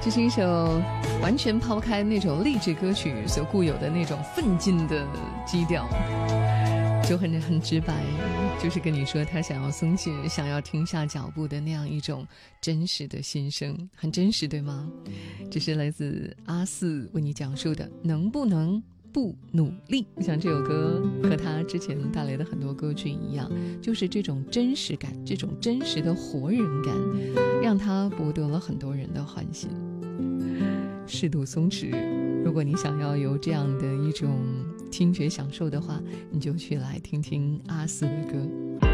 这是一首完全抛开那种励志歌曲所固有的那种奋进的基调，就很直白，就是跟你说他想要松懈，想要停下脚步的那样一种真实的心声，很真实，对吗？这是来自阿四为你讲述的能不能不努力。像这首歌和他之前带来的很多歌曲一样，就是这种真实感，这种真实的活人感，让他博得了很多人的欢心。适度松弛，如果你想要有这样的一种听觉享受的话，你就去来听听阿四的歌。